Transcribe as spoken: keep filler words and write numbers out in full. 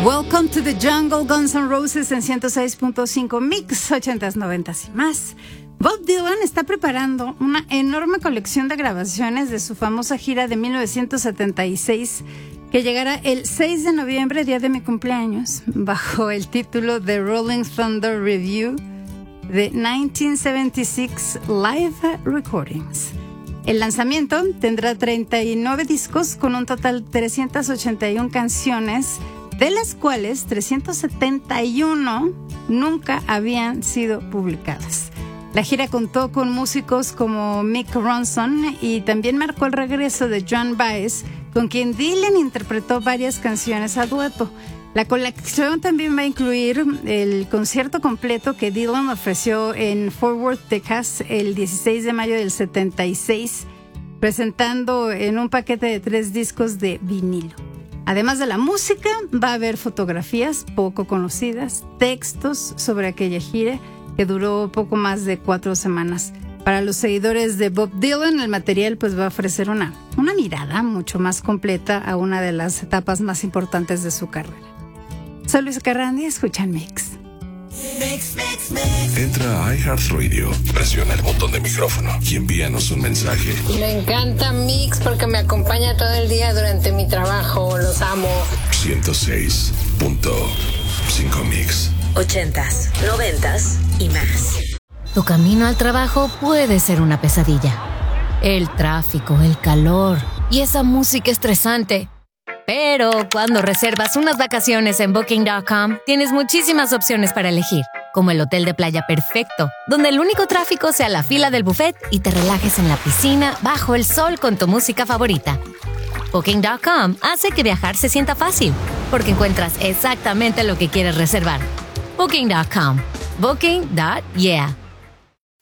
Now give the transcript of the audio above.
Welcome to the Jungle, Guns N' Roses en ciento seis punto cinco Mix, ochentas, noventas y más. Bob Dylan está preparando una enorme colección de grabaciones de su famosa gira de mil novecientos setenta y seis que llegará el seis de noviembre, día de mi cumpleaños, bajo el título The Rolling Thunder Review de mil novecientos setenta y seis Live Recordings. El lanzamiento tendrá treinta y nueve discos con un total de trescientas ochenta y una canciones, de las cuales trescientas setenta y una nunca habían sido publicadas. La gira contó con músicos como Mick Ronson y también marcó el regreso de Joan Baez, con quien Dylan interpretó varias canciones a dueto. La colección también va a incluir el concierto completo que Dylan ofreció en Fort Worth, Texas, el dieciséis de mayo del setenta y seis, presentando en un paquete de tres discos de vinilo. Además de la música, va a haber fotografías poco conocidas, textos sobre aquella gira que duró poco más de cuatro semanas. Para los seguidores de Bob Dylan, el material pues va a ofrecer una, una mirada mucho más completa a una de las etapas más importantes de su carrera. Soy Luis Carrandi, escuchan Mix. Mix, mix, mix. Entra a iHeartRadio, presiona el botón de micrófono y envíanos un mensaje. Me encanta Mix porque me acompaña todo el día durante mi trabajo. Los amo. ciento seis punto cinco Mix. Ochentas, noventas y más. Tu camino al trabajo puede ser una pesadilla. El tráfico, el calor y esa música estresante. Pero cuando reservas unas vacaciones en Booking punto com, tienes muchísimas opciones para elegir, como el hotel de playa perfecto, donde el único tráfico sea la fila del buffet y te relajes en la piscina bajo el sol con tu música favorita. Booking punto com hace que viajar se sienta fácil, porque encuentras exactamente lo que quieres reservar. Booking punto com. Booking. Yeah.